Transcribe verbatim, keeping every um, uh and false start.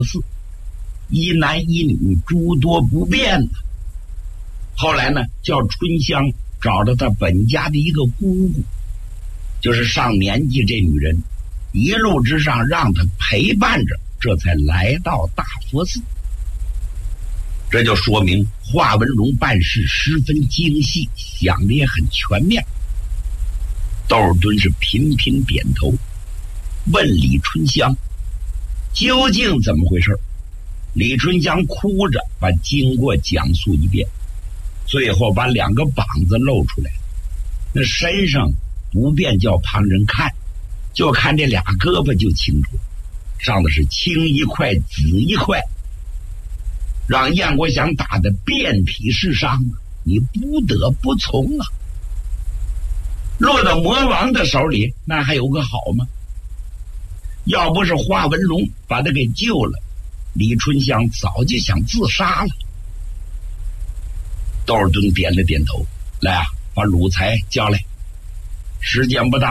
嗣，一男一女诸多不便。后来呢，叫春香找到他本家的一个姑姑，就是上年纪这女人，一路之上让他陪伴着，这才来到大佛寺。这就说明华文龙办事十分精细，想的也很全面。窦尔敦是频频点头，问李春香究竟怎么回事。李春香哭着把经过讲述一遍，最后把两个膀子露出来，那身上不便叫旁人看，就看这俩胳膊就清楚，上的是青一块紫一块，让燕国祥打得遍体是伤啊，你不得不从啊。落到魔王的手里，那还有个好吗？要不是华文龙把他给救了，李春香早就想自杀了。窦尔敦点了点头，来啊，把鲁才叫来，时间不大。